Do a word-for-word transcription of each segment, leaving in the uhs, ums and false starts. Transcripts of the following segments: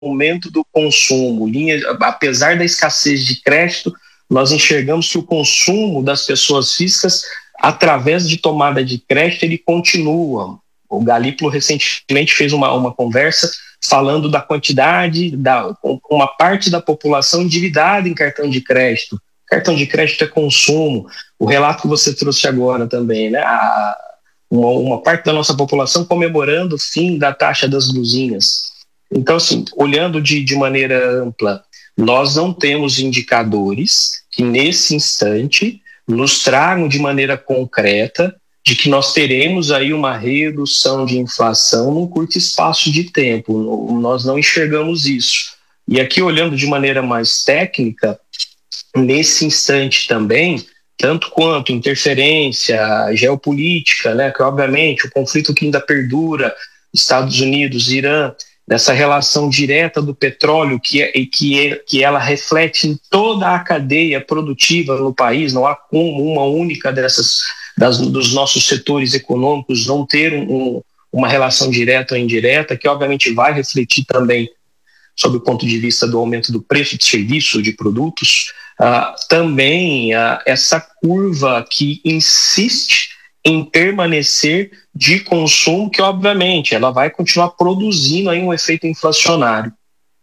aumento do consumo, linha, apesar da escassez de crédito, nós enxergamos que o consumo das pessoas físicas, através de tomada de crédito, ele continua. O Galípolo recentemente fez uma, uma conversa falando da quantidade, da, uma parte da população endividada em cartão de crédito. Cartão de crédito é consumo. O relato que você trouxe agora também, né? A, uma, uma parte da nossa população comemorando o fim da taxa das blusinhas. Então, assim, olhando de, de maneira ampla, nós não temos indicadores que, nesse instante, nos tragam de maneira concreta de que nós teremos aí uma redução de inflação num curto espaço de tempo. Nós não enxergamos isso. E aqui, olhando de maneira mais técnica, nesse instante também, tanto quanto interferência geopolítica, né, que obviamente o conflito que ainda perdura, Estados Unidos, Irã, nessa relação direta do petróleo que, é, que, é, que ela reflete em toda a cadeia produtiva no país, não há como uma única dessas, das, dos nossos setores econômicos não ter um, uma relação direta ou indireta, que obviamente vai refletir também sob o ponto de vista do aumento do preço de serviço, de produtos, uh, também uh, essa curva que insiste em permanecer de consumo, que obviamente ela vai continuar produzindo aí um efeito inflacionário.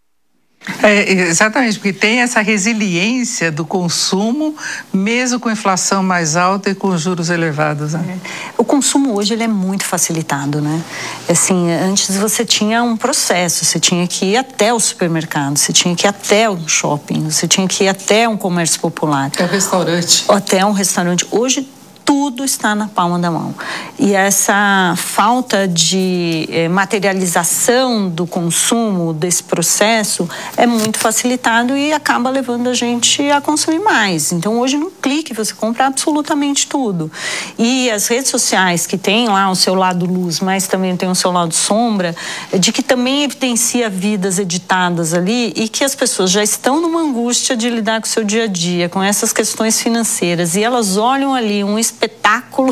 É, exatamente, porque tem essa resiliência do consumo, mesmo com inflação mais alta e com juros elevados. Né? É. O consumo hoje ele é muito facilitado, né? Assim, antes você tinha um processo, você tinha que ir até o supermercado, você tinha que ir até o shopping, você tinha que ir até um comércio popular. Até um restaurante. Até um restaurante. Hoje, tudo está na palma da mão. E essa falta de eh, materialização do consumo desse processo é muito facilitado e acaba levando a gente a consumir mais. Então, hoje, num clique, você compra absolutamente tudo. E as redes sociais, que tem lá o seu lado luz, mas também tem o seu lado sombra, de que também evidencia vidas editadas ali e que as pessoas já estão numa angústia de lidar com o seu dia a dia, com essas questões financeiras. E elas olham ali um espetáculo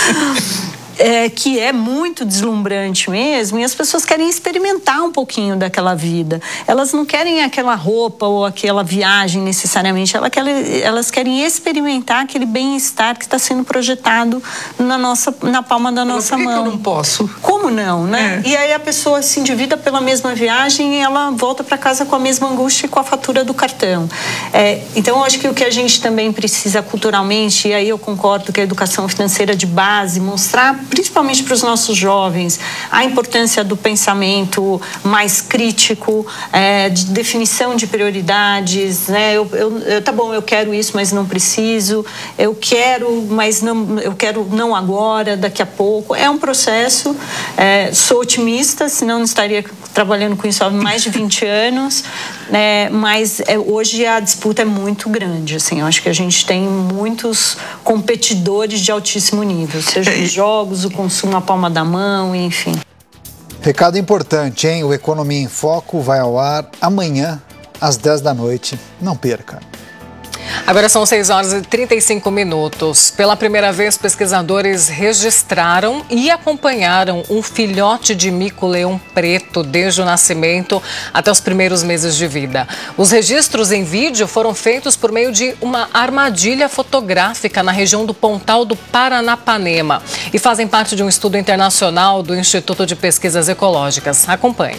é, que é muito deslumbrante mesmo, e as pessoas querem experimentar um pouquinho daquela vida. Elas não querem aquela roupa ou aquela viagem necessariamente, elas querem, elas querem experimentar aquele bem-estar que está sendo projetado na, nossa, na palma da nossa Por que mão. que eu não posso? Como não, né? É. E aí a pessoa se endivida pela mesma viagem e ela volta para casa com a mesma angústia e com a fatura do cartão. É, então, eu acho que o que a gente também precisa culturalmente, e aí eu concordo que a educação financeira de base, mostrar principalmente para os nossos jovens, a importância do pensamento mais crítico, é, de definição de prioridades, né? Eu, eu, eu, tá bom, eu quero isso, mas não preciso. Eu quero, mas não, eu quero não agora, daqui a pouco. É um processo. É, sou otimista, senão não estaria trabalhando com isso há mais de vinte anos. É, mas é, hoje a disputa é muito grande. Assim, eu acho que a gente tem muitos competidores de altíssimo nível, seja os jogos, o consumo à palma da mão, enfim. Recado importante, hein? O Economia em Foco vai ao ar amanhã, às dez da noite. Não perca. Agora são seis horas e trinta e cinco minutos. Pela primeira vez, pesquisadores registraram e acompanharam um filhote de mico-leão preto desde o nascimento até os primeiros meses de vida. Os registros em vídeo foram feitos por meio de uma armadilha fotográfica na região do Pontal do Paranapanema e fazem parte de um estudo internacional do Instituto de Pesquisas Ecológicas. Acompanhe.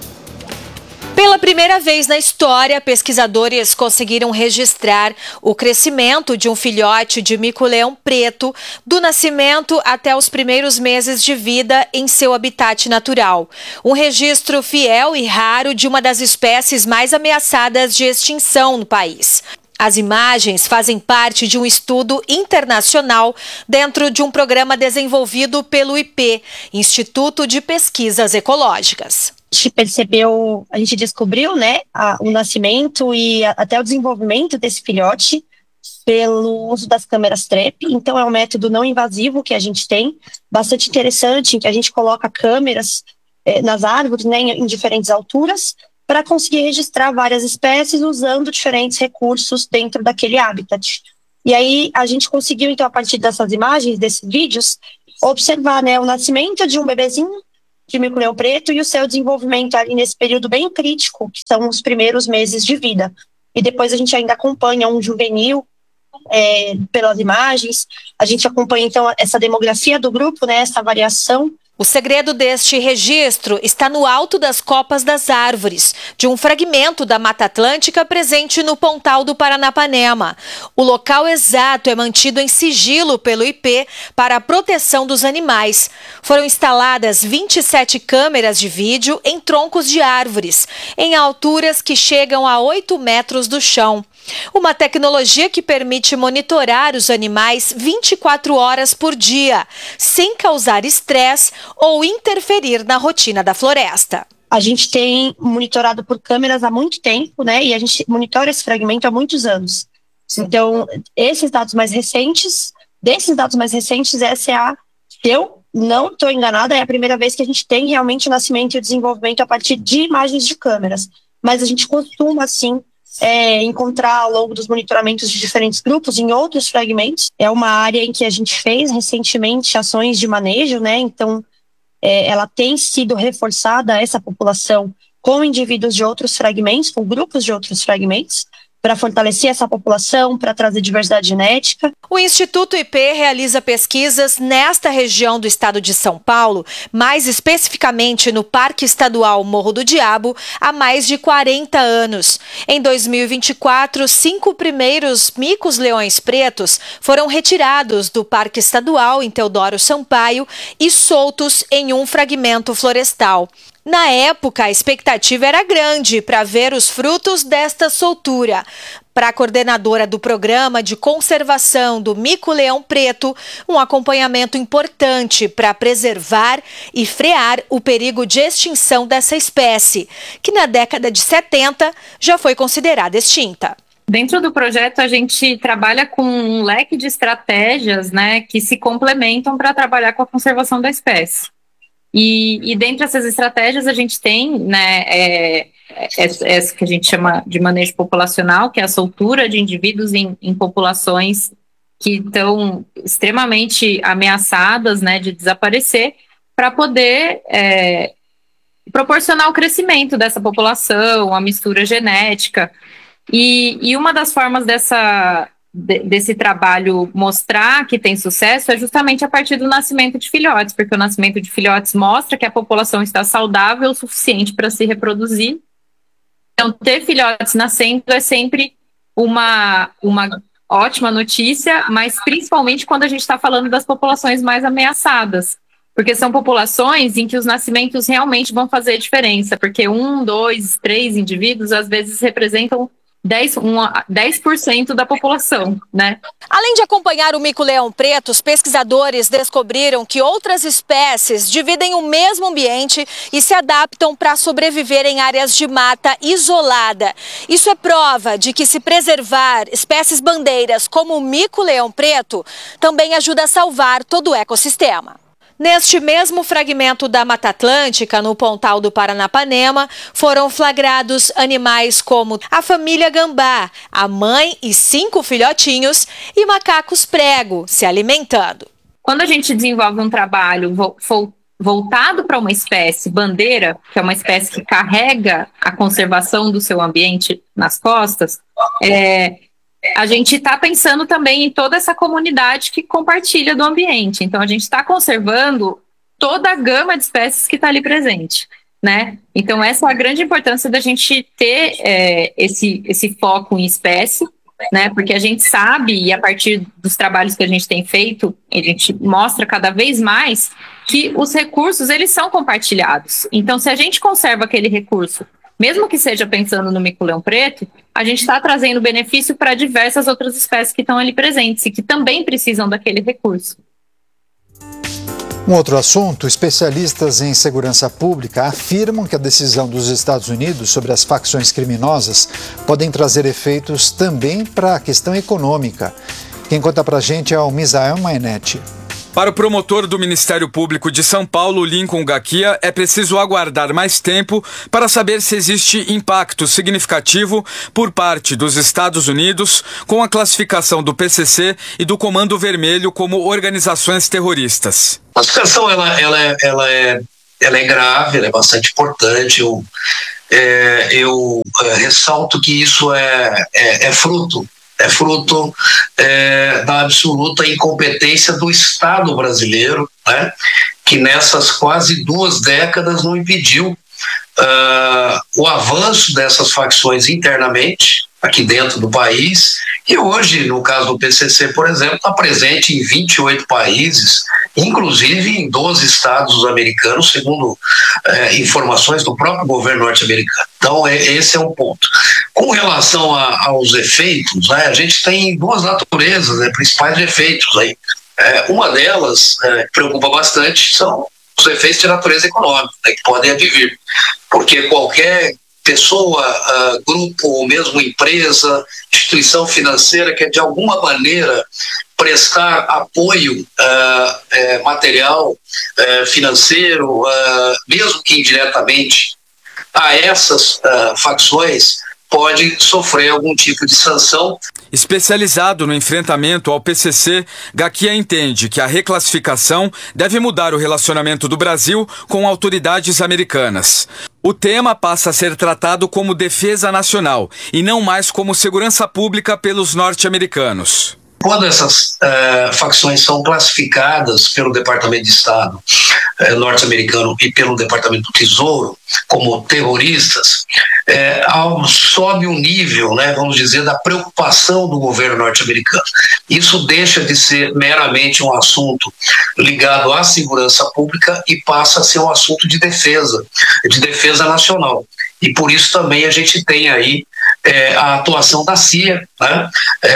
Pela primeira vez na história, pesquisadores conseguiram registrar o crescimento de um filhote de mico-leão preto do nascimento até os primeiros meses de vida em seu habitat natural. Um registro fiel e raro de uma das espécies mais ameaçadas de extinção no país. As imagens fazem parte de um estudo internacional dentro de um programa desenvolvido pelo I P, Instituto de Pesquisas Ecológicas. A gente percebeu, a gente descobriu, né, a, o nascimento e a, até o desenvolvimento desse filhote pelo uso das câmeras trap. Então é um método não invasivo que a gente tem, bastante interessante, em que a gente coloca câmeras eh, nas árvores, né, em, em diferentes alturas, para conseguir registrar várias espécies usando diferentes recursos dentro daquele habitat. E aí a gente conseguiu, então, a partir dessas imagens, desses vídeos, observar, né, o nascimento de um bebezinho de mico-leão preto e o seu desenvolvimento ali nesse período bem crítico, que são os primeiros meses de vida. E depois a gente ainda acompanha um juvenil é, pelas imagens, a gente acompanha então essa demografia do grupo, né, essa variação. O segredo deste registro está no alto das copas das árvores, de um fragmento da Mata Atlântica presente no Pontal do Paranapanema. O local exato é mantido em sigilo pelo I P para a proteção dos animais. Foram instaladas vinte e sete câmeras de vídeo em troncos de árvores, em alturas que chegam a oito metros do chão. Uma tecnologia que permite monitorar os animais vinte e quatro horas por dia, sem causar estresse ou interferir na rotina da floresta. A gente tem monitorado por câmeras há muito tempo, né? E a gente monitora esse fragmento há muitos anos. Então, esses dados mais recentes, desses dados mais recentes, essa é a, se eu não estou enganada, é a primeira vez que a gente tem realmente o nascimento e o desenvolvimento a partir de imagens de câmeras. Mas a gente costuma, sim, É, encontrar ao longo dos monitoramentos de diferentes grupos em outros fragmentos. É uma área em que a gente fez recentemente ações de manejo, né? Então, é, ela tem sido reforçada, essa população, com indivíduos de outros fragmentos, com grupos de outros fragmentos, para fortalecer essa população, para trazer diversidade genética. O Instituto I P realiza pesquisas nesta região do estado de São Paulo, mais especificamente no Parque Estadual Morro do Diabo, há mais de quarenta anos. Em dois mil e vinte e quatro, cinco primeiros micos-leões pretos foram retirados do Parque Estadual em Teodoro Sampaio e soltos em um fragmento florestal. Na época, a expectativa era grande para ver os frutos desta soltura. Para a coordenadora do Programa de Conservação do Mico-Leão Preto, um acompanhamento importante para preservar e frear o perigo de extinção dessa espécie, que na década de setenta já foi considerada extinta. Dentro do projeto, a gente trabalha com um leque de estratégias, né, que se complementam para trabalhar com a conservação da espécie. E, e dentre essas estratégias a gente tem, né, é, essa, essa que a gente chama de manejo populacional, que é a soltura de indivíduos em, em populações que estão extremamente ameaçadas, né, de desaparecer, para poder é, proporcionar o crescimento dessa população, a mistura genética. E, e uma das formas dessa... desse trabalho mostrar que tem sucesso é justamente a partir do nascimento de filhotes, porque o nascimento de filhotes mostra que a população está saudável o suficiente para se reproduzir. Então, ter filhotes nascendo é sempre uma, uma ótima notícia, mas principalmente quando a gente está falando das populações mais ameaçadas, porque são populações em que os nascimentos realmente vão fazer diferença, porque um, dois, três indivíduos às vezes representam dez por cento da população, né? Além de acompanhar o mico-leão preto, os pesquisadores descobriram que outras espécies dividem o mesmo ambiente e se adaptam para sobreviver em áreas de mata isolada. Isso é prova de que se preservar espécies bandeiras como o mico-leão preto também ajuda a salvar todo o ecossistema. Neste mesmo fragmento da Mata Atlântica, no Pontal do Paranapanema, foram flagrados animais como a família gambá, a mãe e cinco filhotinhos e macacos prego se alimentando. Quando a gente desenvolve um trabalho vo voltado para uma espécie bandeira, que é uma espécie que carrega a conservação do seu ambiente nas costas, é... a gente está pensando também em toda essa comunidade que compartilha do ambiente. Então, a gente está conservando toda a gama de espécies que está ali presente, né? Então, essa é a grande importância da gente ter é, esse, esse foco em espécie, né? Porque a gente sabe, e a partir dos trabalhos que a gente tem feito, a gente mostra cada vez mais que os recursos, eles são compartilhados. Então, se a gente conserva aquele recurso, mesmo que seja pensando no mico-leão preto, a gente está trazendo benefício para diversas outras espécies que estão ali presentes e que também precisam daquele recurso. Um outro assunto, especialistas em segurança pública afirmam que a decisão dos Estados Unidos sobre as facções criminosas podem trazer efeitos também para a questão econômica. Quem conta para a gente é o Misael Mainetti. Para o promotor do Ministério Público de São Paulo, Lincoln Gaquia, é preciso aguardar mais tempo para saber se existe impacto significativo por parte dos Estados Unidos com a classificação do P C C e do Comando Vermelho como organizações terroristas. A classificação ela, ela, é, ela é, ela é grave, ela é bastante importante. Eu, é, eu é, ressalto que isso é, é, é fruto, é fruto é, da absoluta incompetência do Estado brasileiro, né, que nessas quase duas décadas não impediu uh, o avanço dessas facções internamente, aqui dentro do país, e hoje, no caso do P C C, por exemplo, está presente em vinte e oito países, inclusive em doze estados americanos, segundo é, informações do próprio governo norte-americano. Então, é, esse é um ponto. Com relação a, aos efeitos, né, a gente tem duas naturezas, né, principais de efeitos aí. É, uma delas, é, que preocupa bastante, são os efeitos de natureza econômica, né, que podem advir, porque qualquer pessoa, uh, grupo ou mesmo empresa, instituição financeira que de alguma maneira prestar apoio uh, é, material, uh, financeiro, uh, mesmo que indiretamente, a essas uh, facções, pode sofrer algum tipo de sanção. Especializado no enfrentamento ao P C C, Gaquia entende que a reclassificação deve mudar o relacionamento do Brasil com autoridades americanas. O tema passa a ser tratado como defesa nacional e não mais como segurança pública pelos norte-americanos. Quando essas uh, facções são classificadas pelo Departamento de Estado uh, norte-americano e pelo Departamento do Tesouro como terroristas, uh, sobe o nível, né, vamos dizer, da preocupação do governo norte-americano. Isso deixa de ser meramente um assunto ligado à segurança pública e passa a ser um assunto de defesa, de defesa nacional. E por isso também a gente tem aí É, a atuação da C I A, né?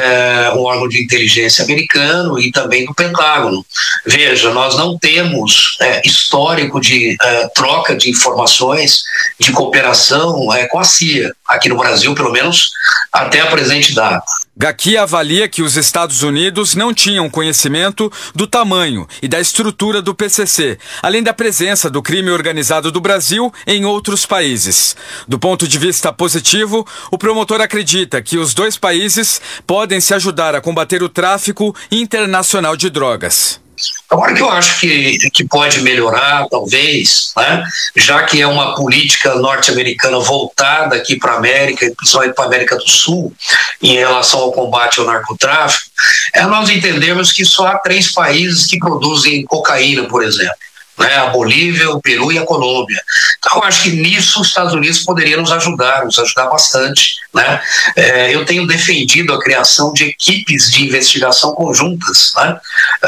É, um órgão de inteligência americano, e também do Pentágono. Veja, nós não temos é, histórico de é, troca de informações, de cooperação é, com a C I A, aqui no Brasil, pelo menos até a presente data. Gaquia avalia que os Estados Unidos não tinham conhecimento do tamanho e da estrutura do P C C, além da presença do crime organizado do Brasil em outros países. Do ponto de vista positivo, o promotor acredita que os dois países podem se ajudar a combater o tráfico internacional de drogas. Agora, que eu acho que, que pode melhorar, talvez, né, já que é uma política norte-americana voltada aqui para a América, principalmente para a América do Sul, em relação ao combate ao narcotráfico, é nós entendermos que só há três países que produzem cocaína, por exemplo. Né, a Bolívia, o Peru e a Colômbia. Então, eu acho que nisso os Estados Unidos poderiam nos ajudar, nos ajudar bastante. Né? É, eu tenho defendido a criação de equipes de investigação conjuntas, né,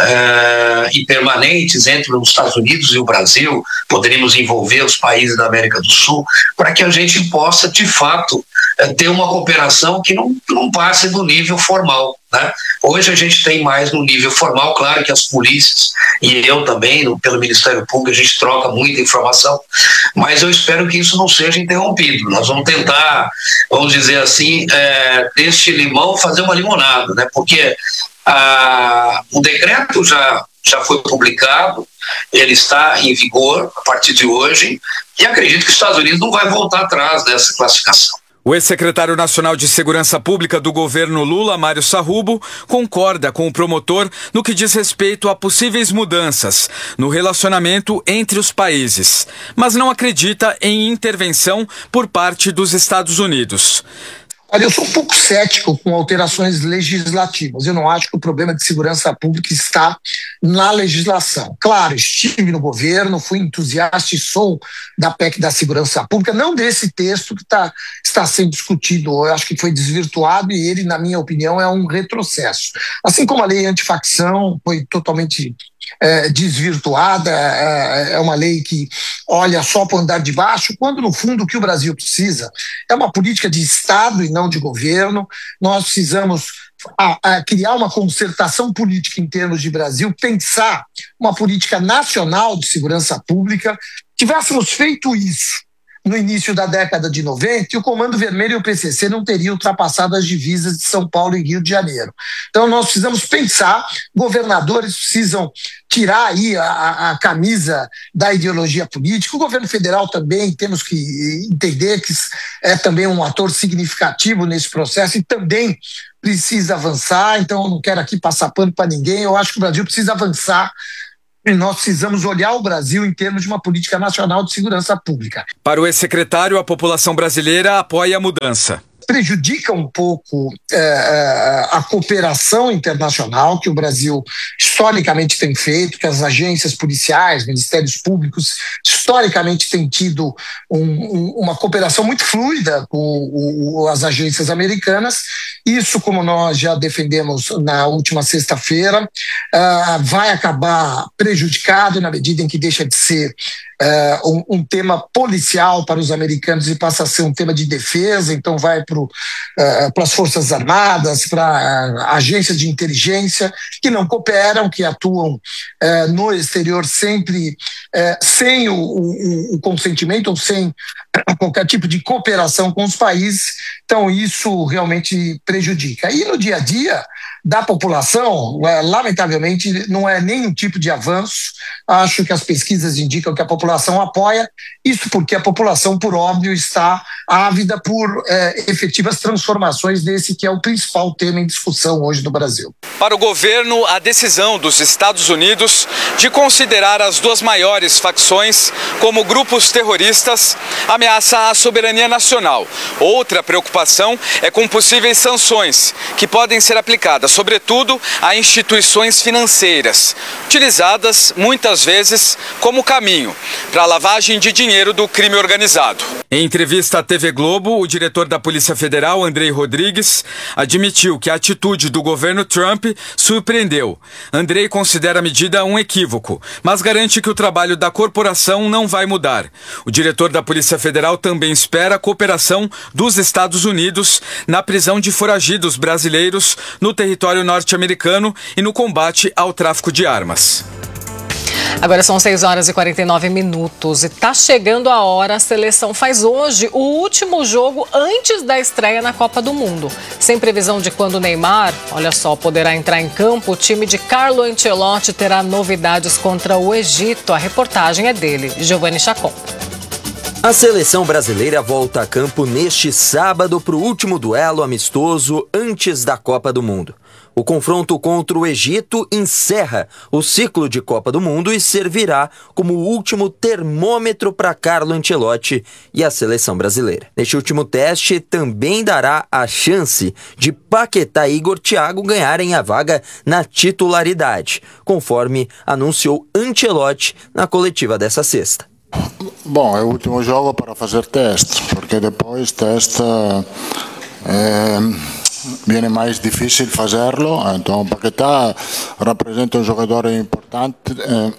é, e permanentes entre os Estados Unidos e o Brasil. Poderíamos envolver os países da América do Sul para que a gente possa, de fato, ter uma cooperação que não, não passe do nível formal. Né? Hoje a gente tem mais no nível formal, claro que as polícias e eu também, no, pelo Ministério Público, a gente troca muita informação, mas eu espero que isso não seja interrompido. Nós vamos tentar, vamos dizer assim, é, deste limão fazer uma limonada, né? Porque a, o decreto já, já foi publicado, ele está em vigor a partir de hoje, e acredito que os Estados Unidos não vai voltar atrás dessa classificação. O ex-secretário nacional de Segurança Pública do governo Lula, Mário Sarrubo, concorda com o promotor no que diz respeito a possíveis mudanças no relacionamento entre os países, mas não acredita em intervenção por parte dos Estados Unidos. Olha, eu sou um pouco cético com alterações legislativas. Eu não acho que o problema de segurança pública está na legislação. Claro, estive no governo, fui entusiasta e sou da P E C da segurança pública, não desse texto que tá, está sendo discutido. Eu acho que foi desvirtuado e ele, na minha opinião, é um retrocesso. Assim como a lei antifacção foi totalmente É, desvirtuada, é, é uma lei que olha só para o andar de baixo, quando no fundo o que o Brasil precisa é uma política de Estado e não de governo. Nós precisamos a, a criar uma concertação política em termos de Brasil, pensar uma política nacional de segurança pública. Tivéssemos feito isso no início da década de noventa, e o Comando Vermelho e o P C C não teriam ultrapassado as divisas de São Paulo e Rio de Janeiro. Então nós precisamos pensar, governadores precisam tirar aí a, a camisa da ideologia política, o governo federal também temos que entender que é também um ator significativo nesse processo e também precisa avançar. Então eu não quero aqui passar pano para ninguém, eu acho que o Brasil precisa avançar e nós precisamos olhar o Brasil em termos de uma política nacional de segurança pública. Para o ex-secretário, a população brasileira apoia a mudança. Prejudica um pouco é, a cooperação internacional que o Brasil historicamente tem feito, que as agências policiais, ministérios públicos, historicamente têm tido um, um, uma cooperação muito fluida com o, o, as agências americanas. Isso, como nós já defendemos na última sexta-feira, uh, vai acabar prejudicado na medida em que deixa de ser Uh, um, um tema policial para os americanos e passa a ser um tema de defesa, então vai para uh, as Forças Armadas, para uh, agências de inteligência que não cooperam, que atuam uh, no exterior sempre uh, sem o, o, o consentimento ou sem qualquer tipo de cooperação com os países, então isso realmente prejudica. E no dia a dia da população, lamentavelmente, não é nenhum tipo de avanço. Acho que as pesquisas indicam que a população apoia, isso porque a população, por óbvio, está ávida por é, efetivas transformações desse que é o principal tema em discussão hoje no Brasil. Para o governo, a decisão dos Estados Unidos de considerar as duas maiores facções como grupos terroristas ameaça a soberania nacional. Outra preocupação é com possíveis sanções que podem ser aplicadas, sobretudo a instituições financeiras, utilizadas muitas vezes como caminho para a lavagem de dinheiro do crime organizado. Em entrevista à T V Globo, o diretor da Polícia Federal, Andrei Rodrigues, admitiu que a atitude do governo Trump surpreendeu. Andrei considera a medida um equívoco, mas garante que o trabalho da corporação não vai mudar. O diretor da Polícia Federal também espera a cooperação dos Estados Unidos na prisão de foragidos brasileiros no território norte-americano e no combate ao tráfico de armas. Agora são seis horas e quarenta e nove minutos e está chegando a hora. A seleção faz hoje o último jogo antes da estreia na Copa do Mundo. Sem previsão de quando o Neymar, olha só, poderá entrar em campo, o time de Carlo Ancelotti terá novidades contra o Egito. A reportagem é dele, Giovanni Chacon. A seleção brasileira volta a campo neste sábado para o último duelo amistoso antes da Copa do Mundo. O confronto contra o Egito encerra o ciclo de Copa do Mundo e servirá como o último termômetro para Carlo Ancelotti e a seleção brasileira. Neste último teste também dará a chance de Paquetá e Igor Thiago ganharem a vaga na titularidade, conforme anunciou Ancelotti na coletiva dessa sexta. Bom, é o último jogo para fazer teste, porque depois teste é, viene mais difícil fazerlo. Então, Paquetá representa um jogador importante, eh,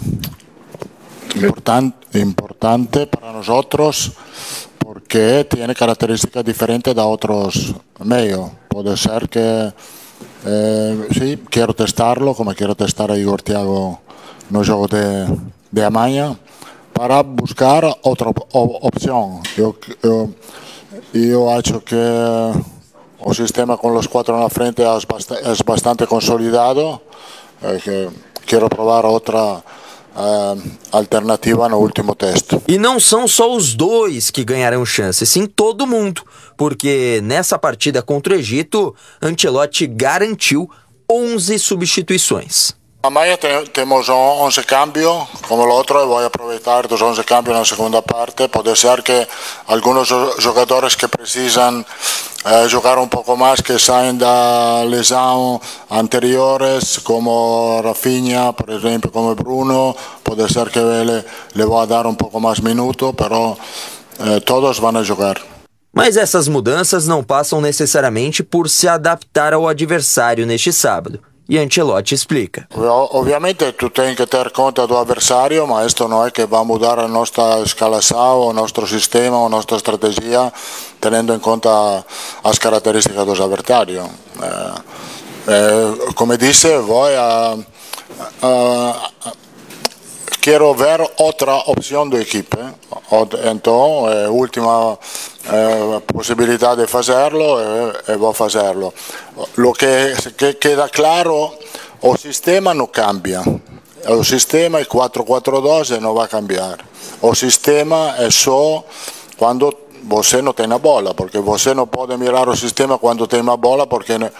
importante, importante para nós outros, porque tem características diferentes da outros meios. Pode ser que, eh, sim, quero testarlo, como quero testar a Igor Thiago no jogo de, de amanhã, para buscar outra opção. Eu, eu, eu acho que o sistema com os quatro na frente é bastante, é bastante consolidado. É que quero provar outra uh, alternativa no último teste. E não são só os dois que ganharão chance, sim todo mundo, porque nessa partida contra o Egito, Ancelotti garantiu onze substituições. Amanhã temos onze cambios, como o outro, e vou aproveitar dos onze cambios na segunda parte. Pode ser que alguns jogadores que precisam eh, jogar um pouco mais, que saem da lesão anteriores, como Rafinha, por exemplo, como Bruno, pode ser que ele le vá dar um pouco mais minuto, mas eh, todos vão jogar. Mas essas mudanças não passam necessariamente por se adaptar ao adversário neste sábado. E Ancelotti explica. Obviamente tu tens que ter conta do adversário, mas isto não é que vai mudar a nossa escalação, o nosso sistema, a nossa estratégia, tendo em conta as características do adversário. É, é, como disse, vou a, a, a, quero ver outra opção da equipe. Então, é a última eh, possibilidade de fazerlo e, e vou fazerlo. Lo que, que queda claro, o sistema não cambia. O sistema é quatro quatro dois e não vai cambiar. O sistema é só quando você não tem a bola, porque você não pode mirar o sistema quando tem a bola, porque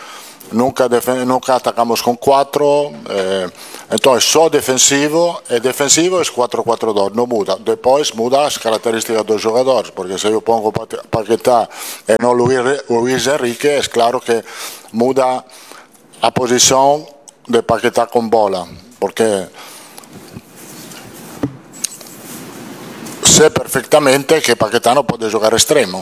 nunca, nunca atacamos con cuatro, eh, entonces só defensivo, e defensivo es cuatro cuatro dos, no muda. Después muda as características dos jogadores, porque se eu pongo Paquetá e non Luis Enrique, es claro que muda a posición de Paquetá con bola, porque sé perfectamente que Paquetá no puede jugar extremo.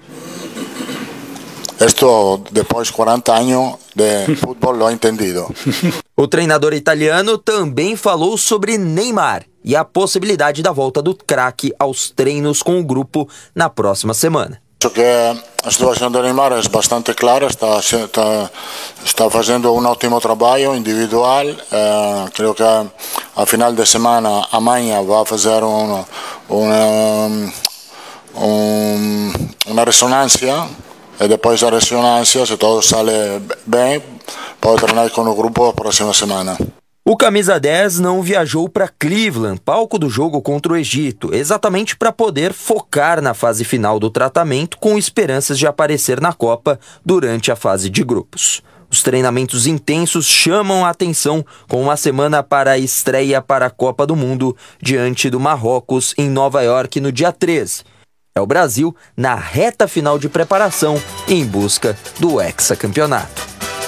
Esto, depois de quarenta anos de futebol, lo he entendido. O treinador italiano também falou sobre Neymar e a possibilidade da volta do craque aos treinos com o grupo na próxima semana. Acho que a situação do Neymar é bastante clara, está, está, está fazendo um ótimo trabalho individual. Eh, creio que a, a final de semana, amanhã, vai fazer um, um, um, uma ressonância. E depois da ressonância, se tudo sale bem, pode treinar com o grupo a próxima semana. O camisa dez não viajou para Cleveland, palco do jogo contra o Egito, exatamente para poder focar na fase final do tratamento com esperanças de aparecer na Copa durante a fase de grupos. Os treinamentos intensos chamam a atenção com uma semana para a estreia para a Copa do Mundo diante do Marrocos em Nova York no dia treze. É o Brasil na reta final de preparação em busca do hexacampeonato.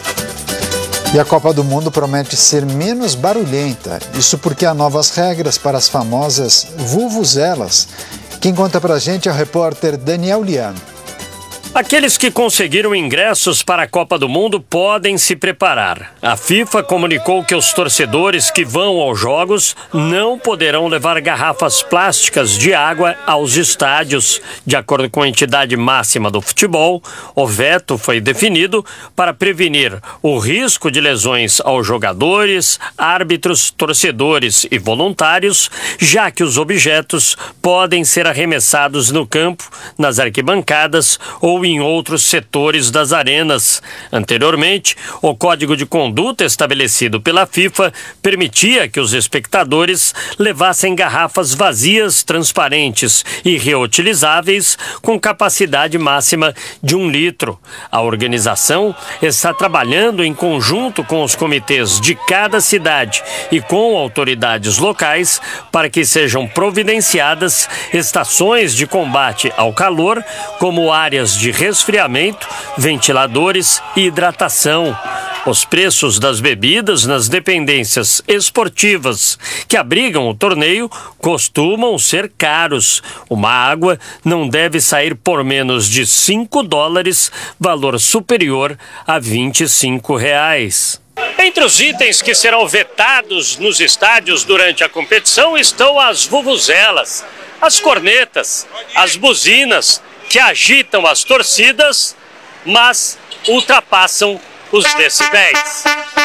E a Copa do Mundo promete ser menos barulhenta. Isso porque há novas regras para as famosas vuvuzelas. Quem conta pra gente é o repórter Daniel Liano. Aqueles que conseguiram ingressos para a Copa do Mundo podem se preparar. A FIFA comunicou que os torcedores que vão aos jogos não poderão levar garrafas plásticas de água aos estádios. De acordo com a entidade máxima do futebol, o veto foi definido para prevenir o risco de lesões aos jogadores, árbitros, torcedores e voluntários, já que os objetos podem ser arremessados no campo, nas arquibancadas ou em outros setores das arenas. Anteriormente, o Código de Conduta estabelecido pela FIFA permitia que os espectadores levassem garrafas vazias, transparentes e reutilizáveis com capacidade máxima de um litro. A organização está trabalhando em conjunto com os comitês de cada cidade e com autoridades locais para que sejam providenciadas estações de combate ao calor, como áreas de resfriamento, ventiladores e hidratação. Os preços das bebidas nas dependências esportivas que abrigam o torneio costumam ser caros. Uma água não deve sair por menos de cinco dólares, valor superior a vinte e cinco reais. Entre os itens que serão vetados nos estádios durante a competição estão as vuvuzelas, as cornetas, as buzinas, que agitam as torcidas, mas ultrapassam os decibéis.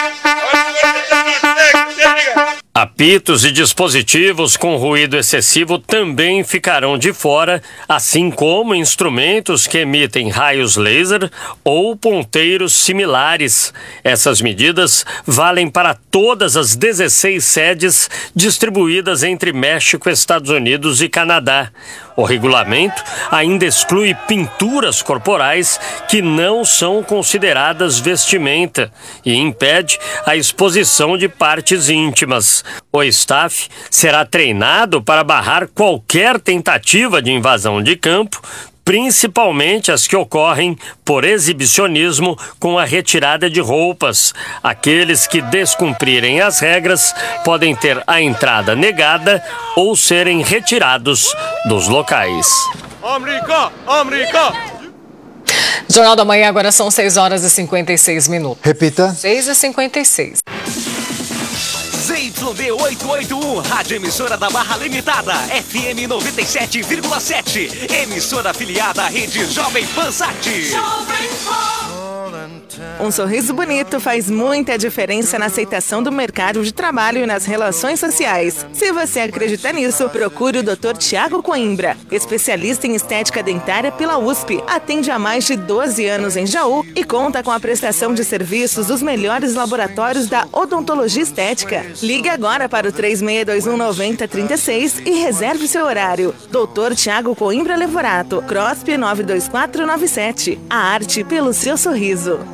Apitos e dispositivos com ruído excessivo também ficarão de fora, assim como instrumentos que emitem raios laser ou ponteiros similares. Essas medidas valem para todas as dezesseis sedes distribuídas entre México, Estados Unidos e Canadá. O regulamento ainda exclui pinturas corporais que não são consideradas vestimenta e impede a exposição de partes íntimas. O staff será treinado para barrar qualquer tentativa de invasão de campo, principalmente as que ocorrem por exibicionismo com a retirada de roupas. Aqueles que descumprirem as regras podem ter a entrada negada ou serem retirados dos locais. América, América. Jornal da Manhã, agora são seis horas e cinquenta e seis minutos. Repita. seis e cinquenta e seis. Z Y D oitocentos e oitenta e um, Rádio Emissora da Barra Limitada, F M noventa e sete vírgula sete, emissora afiliada à rede Jovem Pan Sat. Um sorriso bonito faz muita diferença na aceitação do mercado de trabalho e nas relações sociais. Se você acredita nisso, procure o doutor Tiago Coimbra, especialista em estética dentária pela U S P. Atende há mais de doze anos em Jaú e conta com a prestação de serviços dos melhores laboratórios da odontologia estética. Ligue agora para o três seis dois um, nove zero três seis e reserve seu horário. doutor Tiago Coimbra Levorato, C R O S P nove dois quatro nove sete. A arte pelo seu sorriso.